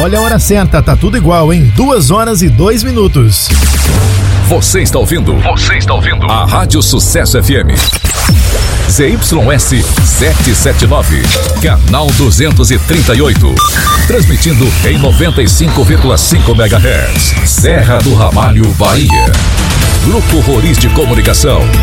Olha a hora certa, tá tudo igual, hein? 2h02. Você está ouvindo a Rádio Sucesso FM. ZYS 779, canal 238. Transmitindo em 95,5 MHz. Serra do Ramalho, Bahia. Grupo Roriz de Comunicação.